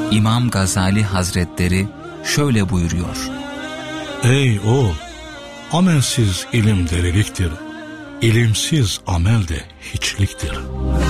İmam Gazali Hazretleri şöyle buyuruyor: Ey oğul, amelsiz ilim deliliktir, ilimsiz amel de hiçliktir.